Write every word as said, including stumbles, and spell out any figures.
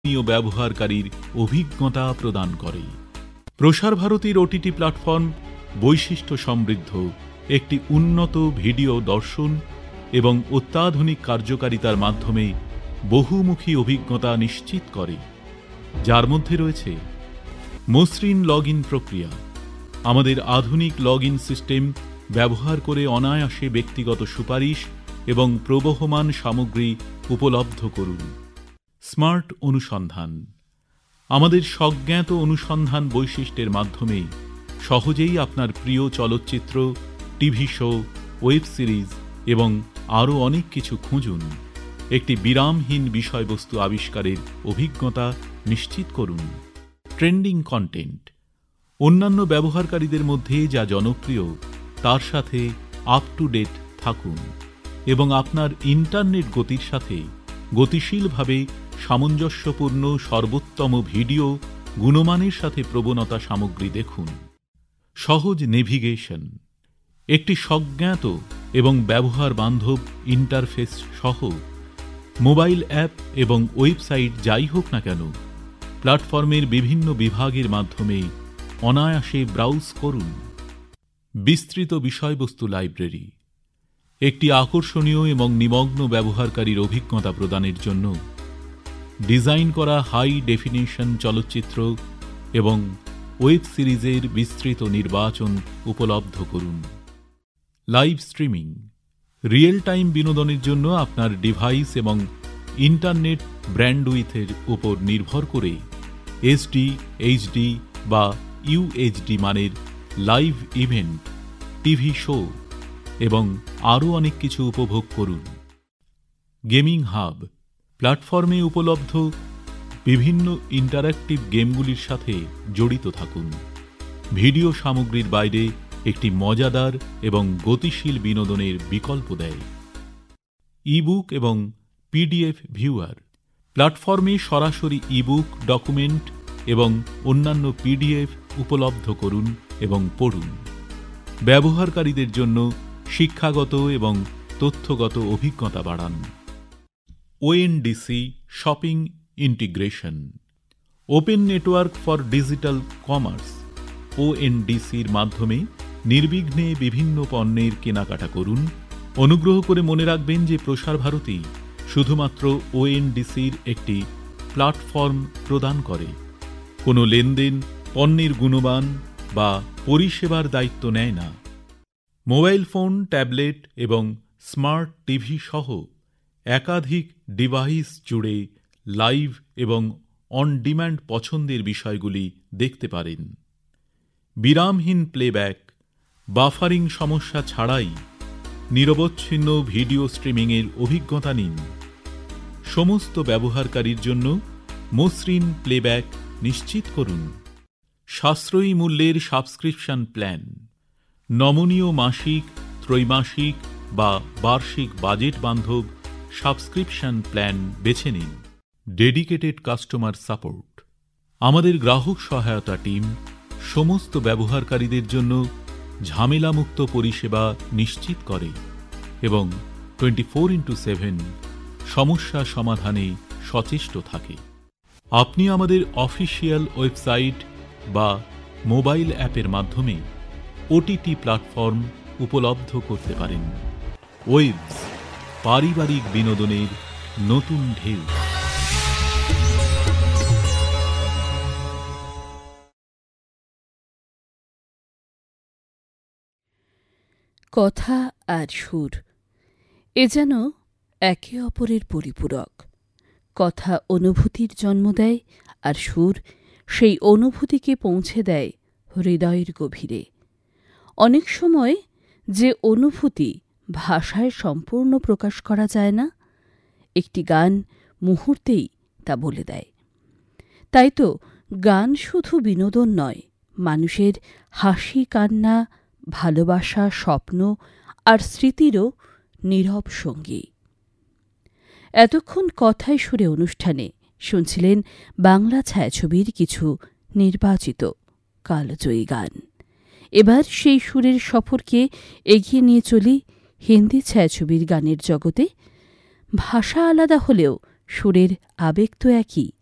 ব্যবহারকারীর অভিজ্ঞতা প্রদান করে। প্রসার ভারতীর ওটিটি প্ল্যাটফর্ম বৈশিষ্ট্য সমৃদ্ধ একটি উন্নত ভিডিও দর্শন এবং অত্যাধুনিক কার্যকারিতার মাধ্যমে বহুমুখী অভিজ্ঞতা নিশ্চিত করে, যার মধ্যে রয়েছে মসৃণ লগ ইন প্রক্রিয়া। আমাদের আধুনিক লগ ইন সিস্টেম ব্যবহার করে অনায়াসে ব্যক্তিগত সুপারিশ এবং প্রবহমান সামগ্রী উপলব্ধ করুন। স্মার্ট অনুসন্ধান। আমাদের স্বজ্ঞাত অনুসন্ধান বৈশিষ্ট্যের মাধ্যমে সহজেই আপনার প্রিয় চলচ্চিত্র, টিভি শো, ওয়েব সিরিজ এবং আরও অনেক কিছু খুঁজুন। একটি বিরামহীন বিষয়বস্তু আবিষ্কারের অভিজ্ঞতা নিশ্চিত করুন। Trending content. অন্যান্য ব্যবহারকারীদের মধ্যে যা জনপ্রিয় তার সাথে আপ টু ডেট থাকুন এবং আপনার ইন্টারনেট গতির সাথে গতিশীলভাবে সামঞ্জস্যপূর্ণ সর্বোত্তম ভিডিও গুণমানের সাথে প্রবণতা সামগ্রী দেখুন। সহজ নেভিগেশন। একটি স্বজ্ঞাত এবং ব্যবহার বান্ধব ইন্টারফেস সহ মোবাইল অ্যাপ এবং ওয়েবসাইট যাই হোক না কেন, প্ল্যাটফর্মের বিভিন্ন বিভাগের মাধ্যমে অনায়াসে ব্রাউজ করুন। বিস্তৃত বিষয়বস্তু লাইব্রেরি। একটি আকর্ষণীয় এবং নিমগ্ন ব্যবহারকারীর অভিজ্ঞতা প্রদানের জন্য ডিজাইন করা হাই ডেফিনিশন চলচ্চিত্র এবং ওয়েব সিরিজের বিস্তৃত নির্বাচন উপলব্ধ করুন। Live streaming. রিয়েল টাইম বিনোদনের জন্য আপনার ডিভাইস এবং ইন্টারনেট ব্র্যান্ডউইথের উপর নির্ভর করে এসডি, এইচডি বা ইউএইচডি মানের লাইভ ইভেন্ট, টিভি শো এবং আরও অনেক কিছু উপভোগ করুন। Gaming hub. প্ল্যাটফর্মে উপলব্ধ বিভিন্ন ইন্টারঅ্যাক্টিভ গেমগুলির সাথে জড়িত থাকুন। ভিডিও সামগ্রীর বাইরে একটি মজাদার এবং গতিশীল বিনোদনের বিকল্প দেয়। ইবুক এবং পিডিএফ ভিউয়ার। প্ল্যাটফর্মে সরাসরি ইবুক, ডকুমেন্ট এবং অন্যান্য পিডিএফ উপলব্ধ করুন এবং পড়ুন। ব্যবহারকারীদের জন্য শিক্ষাগত এবং তথ্যগত অভিজ্ঞতা বাড়ান। ONDC shopping integration. Open network for digital commerce ওএনডিসির মাধ্যমে নির্বিঘ্নে বিভিন্ন পণ্যের কেনাকাটা করুন। অনুগ্রহ করে মনে রাখবেন যে প্রসার ভারতী শুধুমাত্র ওএনডিসির একটি প্ল্যাটফর্ম প্রদান করে, কোনো লেনদেন, পণ্যের গুণমান বা পরিষেবার দায়িত্ব নেয় না। মোবাইল ফোন, ট্যাবলেট এবং স্মার্ট টিভি সহ একাধিক ডিভাইস জুড়ে লাইভ এবং অন ডিম্যান্ড পছন্দের বিষয়গুলি দেখতে পারেন। বিরামহীন প্লেব্যাক, বাফারিং সমস্যা ছাড়াই নিরবচ্ছিন্ন ভিডিও স্ট্রিমিংয়ের অভিজ্ঞতা নিন। সমস্ত ব্যবহারকারীর জন্য মসৃণ প্লেব্যাক নিশ্চিত করুন। সাশ্রয়ী মূল্যের সাবস্ক্রিপশন প্ল্যান। নমনীয় মাসিক, ত্রৈমাসিক বা বার্ষিক বাজেট বান্ধব সাবস্ক্রিপশন প্ল্যান বেছে নিন। Dedicated customer support. আমাদের গ্রাহক সহায়তা টিম সমস্ত ব্যবহারকারীদের জন্য ঝামেলামুক্ত পরিষেবা নিশ্চিত করে এবং টোয়েন্টি ফোর ইন্টু সেভেন সমস্যা সমাধানে সচেষ্ট থাকে। আপনি আমাদের অফিসিয়াল ওয়েবসাইট বা মোবাইল অ্যাপের মাধ্যমে ওটিটি প্ল্যাটফর্ম উপলব্ধ করতে পারেন। ওয়েবস, পারিবারিক বিনোদনের নতুন ঢেউ। কথা আর সুর এ যেন একে অপরের পরিপূরক। কথা অনুভূতির জন্ম দেয় আর সুর সেই অনুভূতিকে পৌঁছে দেয় হৃদয়ের গভীরে। অনেক সময় যে অনুভূতি ভাষায় সম্পূর্ণ প্রকাশ করা যায় না, একটি গান মুহূর্তেই তা বলে দেয়। তাই তো গান শুধু বিনোদন নয়, মানুষের হাসি, কান্না, ভালোবাসা, স্বপ্ন আর স্মৃতিরও নীরব সঙ্গী। এতক্ষণ কথায় সুরে অনুষ্ঠানে শুনছিলেন বাংলা ছায়াছবির কিছু নির্বাচিত কালজয়ী গান। এবার সেই সুরের সফরকে এগিয়ে নিয়ে চলি হিন্দি ছায়াছবির গানের জগতে। ভাষা আলাদা হলেও সুরের আবেগ তো একই।